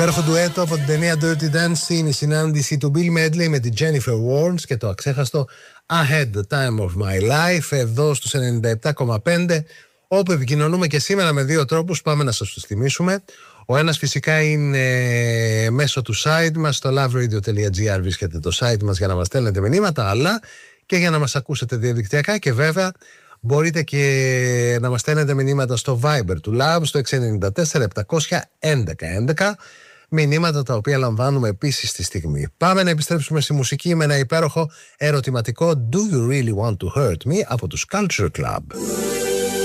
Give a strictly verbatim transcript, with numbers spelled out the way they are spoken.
Υπέροχο ντουέτο από την ταινία Dirty Dancing, η συνάντηση του Bill Medley με την Jennifer Warnes και το αξέχαστο I Had the Time of My Life εδώ στους ενενήντα επτά κόμμα πέντε, όπου επικοινωνούμε και σήμερα με δύο τρόπους. Πάμε να σας τους θυμίσουμε. Ο ένας φυσικά είναι μέσω του site μας, στο loverradio.gr βρίσκεται το site μας για να μας στέλνετε μηνύματα, αλλά και για να μας ακούσετε διαδικτυακά, και βέβαια μπορείτε και να μας στέλνετε μηνύματα στο Viber του Love στο έξι εννιά τέσσερα επτακόσια έντεκα έντεκα, μηνύματα τα οποία λαμβάνουμε επίσης στη στιγμή. Πάμε να επιστρέψουμε στη μουσική με ένα υπέροχο ερωτηματικό Do You Really Want To Hurt Me από τους Culture Club.